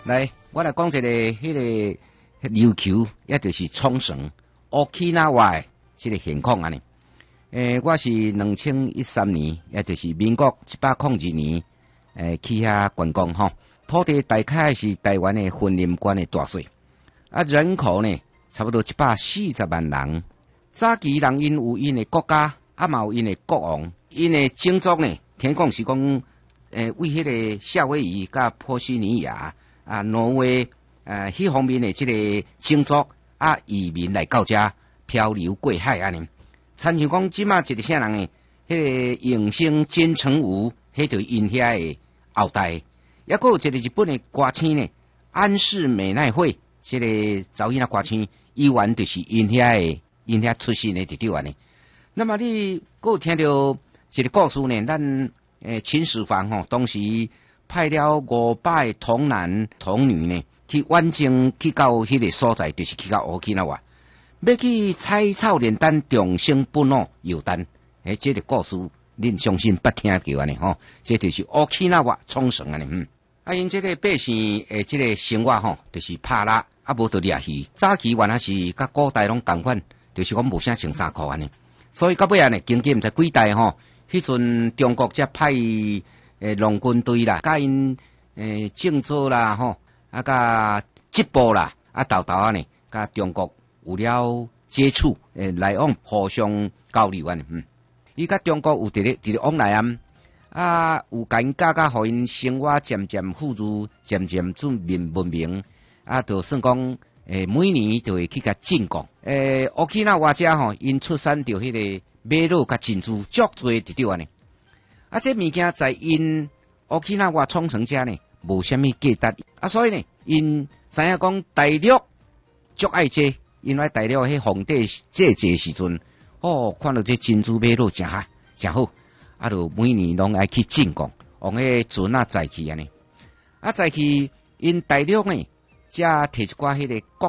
来，我来讲一个迄个琉球，也就是冲绳 Okinawa 这个现况安尼。我是2013年，也就是民国1802年，去遐观光吼。土地大概是台湾的婚林关的大小，啊，人口呢差不多140万人。早期人因有因的国家，啊嘛有因的国王，因的种族呢，听讲是讲，为迄个夏威夷甲波西尼亚啊、挪威迄方面的这个种族啊移民来到遮漂流过海安尼。参像讲即马一个啥人呢？迄个永兴金城武，迄就因遐的后代。也佫有一个日本的歌星呢，安室美奈惠，这个查某囡仔歌星，伊原就是因遐出身的伫对安尼。那么你佫有听到一个故事呢？咱秦始皇吼，当时派了500童男童女呢，去远征去到迄个所在，就是去到Okinawa，要去采草炼丹，长生不老药丹。这个故事恁相信捌听过安尼吼？这就是Okinawa冲绳安尼。因这个百姓这个生活吼，就是拍蜡，无得掠鱼。早期原来是甲古代拢共款，就是讲无啥穿衫裤安尼。所以到尾呢，经过毋知几代吼，迄阵中国才派农军队啦，甲因政治啦吼，甲织布啦，豆啊呢，甲中国有了接触，来往互相交流安尼。伊甲中国有伫咧往来有甲因教，互因生活渐渐富裕，渐渐转文明，就算讲，每年就会去甲进贡。Okinawa遮吼，因出产着迄个马肉甲珍珠，足多伫对安尼。这物件在因Okinawa冲绳遮呢，无虾米价值。所以呢，因知影讲大陆足爱这，因为大陆迄皇帝节时阵，看到这珍珠马肉真好。就每年拢爱去进贡，往迄船载去安尼。载去因大陆呢，才摕一寡迄个国